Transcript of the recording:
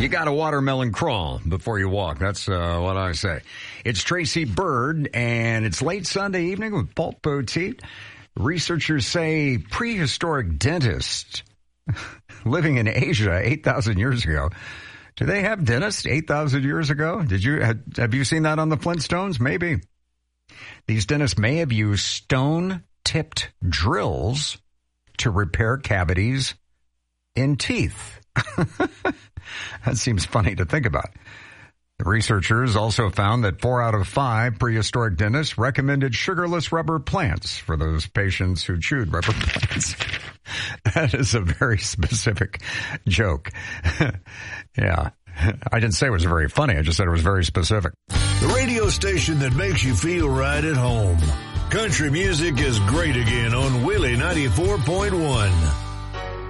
You got a watermelon crawl before you walk. That's what I say. It's Tracy Bird, and it's late Sunday evening with Paul Poteet. Researchers say prehistoric dentists living in Asia 8,000 years ago. Do they have dentists 8,000 years ago? Have you seen that on the Flintstones? Maybe. These dentists may have used stone-tipped drills to repair cavities in teeth. That seems funny to think about. The researchers also found that 4 out of 5 prehistoric dentists recommended sugarless rubber plants for those patients who chewed rubber plants. That is a very specific joke. Yeah. I didn't say it was very funny. I just said it was very specific. The radio station that makes you feel right at home. Country music is great again on Willie 94.1.